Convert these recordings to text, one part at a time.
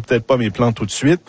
peut-être pas mes plans tout de suite.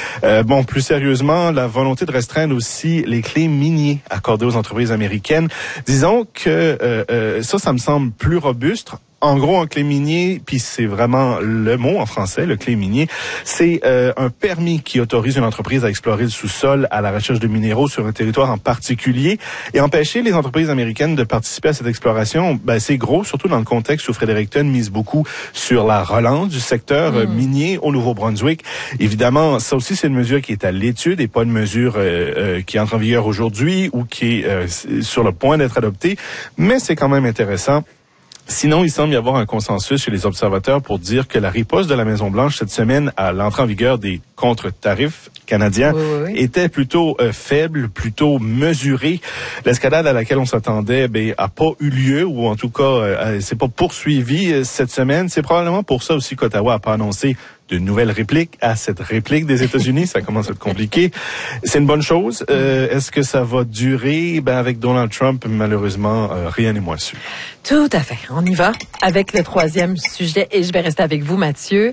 Plus sérieusement, la volonté de restreindre aussi les clés miniers accordées aux entreprises américaines. Disons que ça me semble plus robuste. En gros, un clé minier, puis c'est vraiment le mot en français, le clé minier, c'est un permis qui autorise une entreprise à explorer le sous-sol à la recherche de minéraux sur un territoire en particulier. Et empêcher les entreprises américaines de participer à cette exploration, c'est gros, surtout dans le contexte où Fredericton mise beaucoup sur la relance du secteur minier au Nouveau-Brunswick. Évidemment, ça aussi, c'est une mesure qui est à l'étude et pas une mesure qui entre en vigueur aujourd'hui ou qui est sur le point d'être adoptée, mais c'est quand même intéressant. Sinon, il semble y avoir un consensus chez les observateurs pour dire que la riposte de la Maison-Blanche cette semaine à l'entrée en vigueur des contre-tarifs canadiens était plutôt faible, plutôt mesurée. L'escalade à laquelle on s'attendait a pas eu lieu, ou en tout cas, c'est pas poursuivi cette semaine. C'est probablement pour ça aussi qu'Ottawa a pas annoncé de nouvelles répliques à cette réplique des États-Unis. Ça commence à être compliqué. C'est une bonne chose. Est-ce que ça va durer? Avec Donald Trump, malheureusement, rien n'est moins sûr. Tout à fait. On y va avec le troisième sujet et je vais rester avec vous, Mathieu.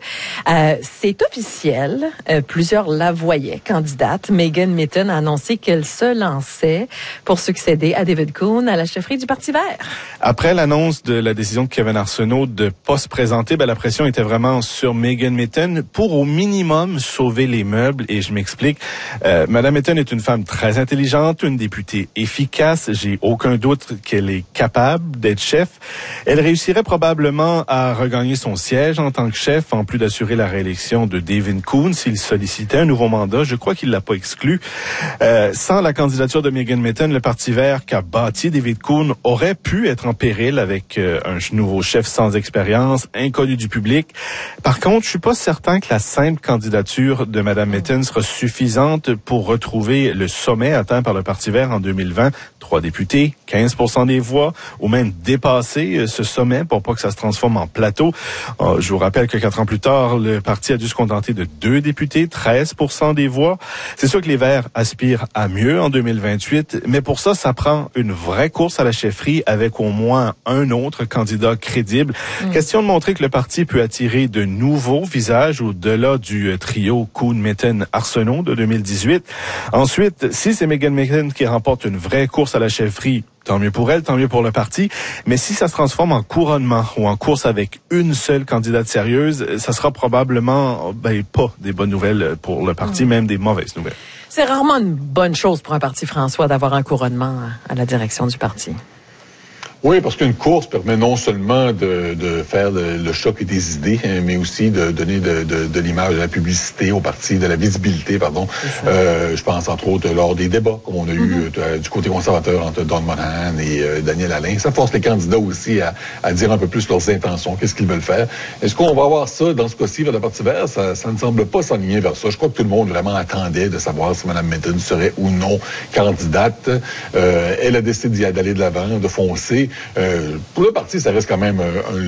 C'est officiel. Plusieurs la voyaient candidate. Megan Mitton a annoncé qu'elle se lançait pour succéder à David Coon à la chefferie du Parti vert. Après l'annonce de la décision de Kevin Arsenault de pas se présenter, la pression était vraiment sur Megan Mitton pour au minimum sauver les meubles. Et je m'explique. Madame Mitton est une femme très intelligente, une députée efficace. J'ai aucun doute qu'elle est capable d'être chef. Elle réussirait probablement à regagner son siège en tant que chef, en plus d'assurer la réélection de David Coon s'il sollicitait un nouveau mandat. Je crois qu'il l'a pas exclu. Sans la candidature de Megan Mitton, le Parti vert qu'a bâti David Coon aurait pu être en péril avec un nouveau chef sans expérience, inconnu du public. Par contre, je suis pas certain que la simple candidature de Mme Mitton sera suffisante pour retrouver le sommet atteint par le Parti vert en 2020. 3 députés, 15% des voix, ou même dépasser ce sommet pour pas que ça se transforme en plateau. Je vous rappelle que 4 ans plus tard, le parti a dû se contenter de 2 députés, 13% des voix. C'est sûr que les Verts aspirent à mieux en 2028, mais pour ça, ça prend une vraie course à la chefferie avec au moins un autre candidat crédible. Question de montrer que le parti peut attirer de nouveaux visages au-delà du trio Coon-Mitton-Arsenault de 2018. Ensuite, si c'est Megan Mitton qui remporte une vraie course à la chefferie, tant mieux pour elle, tant mieux pour le parti. Mais si ça se transforme en couronnement ou en course avec une seule candidate sérieuse, ça sera probablement pas des bonnes nouvelles pour le parti, même des mauvaises nouvelles. C'est rarement une bonne chose pour un parti, François, d'avoir un couronnement à la direction du parti. Oui, parce qu'une course permet non seulement de faire le choc des idées, mais aussi de donner de l'image, de la publicité au parti, de la visibilité, pardon. Je pense entre autres lors des débats comme on a eu du côté conservateur entre Don Monahan et Daniel Alain. Ça force les candidats aussi à dire un peu plus leurs intentions, qu'est-ce qu'ils veulent faire. Est-ce qu'on va avoir ça dans ce cas-ci vers le Parti vert? Ça ne semble pas s'enligner vers ça. Je crois que tout le monde vraiment attendait de savoir si Mme Mitton serait ou non candidate. Elle a décidé d'aller de l'avant, de foncer. Pour le parti, ça reste quand même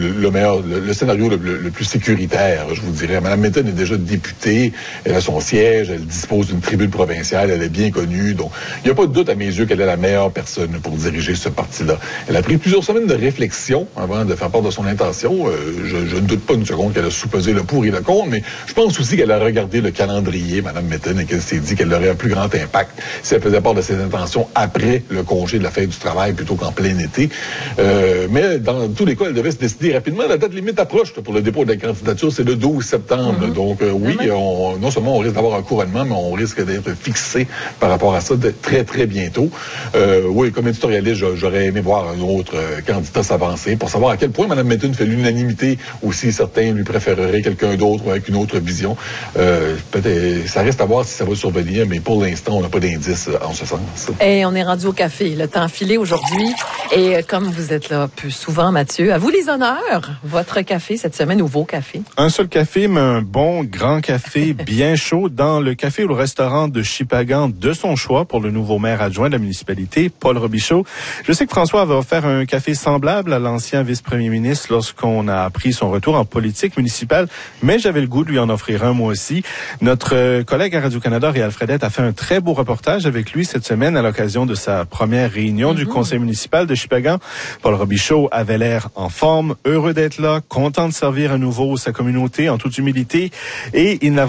le scénario le plus sécuritaire, je vous dirais. Mme Mitton est déjà députée, elle a son siège, elle dispose d'une tribune provinciale, elle est bien connue. Donc, il n'y a pas de doute à mes yeux qu'elle est la meilleure personne pour diriger ce parti-là. Elle a pris plusieurs semaines de réflexion avant de faire part de son intention. Je ne doute pas une seconde qu'elle a soupesé le pour et le contre, mais je pense aussi qu'elle a regardé le calendrier, Mme Mitton, et qu'elle s'est dit qu'elle aurait un plus grand impact si elle faisait part de ses intentions après le congé de la fête du travail plutôt qu'en plein été. Mais dans tous les cas, elle devait se décider rapidement. La date limite approche pour le dépôt de la candidature, c'est le 12 septembre. Donc oui, non seulement on risque d'avoir un couronnement, mais on risque d'être fixé par rapport à ça très, très bientôt. Oui, comme éditorialiste, j'aurais aimé voir un autre candidat s'avancer pour savoir à quel point Mme Mitton fait l'unanimité ou si certains lui préféreraient quelqu'un d'autre ou avec une autre vision. Peut-être, ça reste à voir si ça va survenir, mais pour l'instant, on n'a pas d'indice en ce sens. Et on est rendu au café. Le temps filé aujourd'hui. Et comme vous êtes là plus souvent, Mathieu, à vous les honneurs. Votre café cette semaine ou vos cafés? Un seul café, mais un bon grand café bien chaud dans le café ou le restaurant de Shippagan de son choix pour le nouveau maire adjoint de la municipalité, Paul Robichaud. Je sais que François avait offert un café semblable à l'ancien vice-premier ministre lorsqu'on a appris son retour en politique municipale, mais j'avais le goût de lui en offrir un moi aussi. Notre collègue à Radio-Canada, Réal Fredette, a fait un très beau reportage avec lui cette semaine à l'occasion de sa première réunion du conseil municipal de Shippagan. Paul Robichaud avait l'air en forme, heureux d'être là, content de servir à nouveau sa communauté en toute humilité et il n'a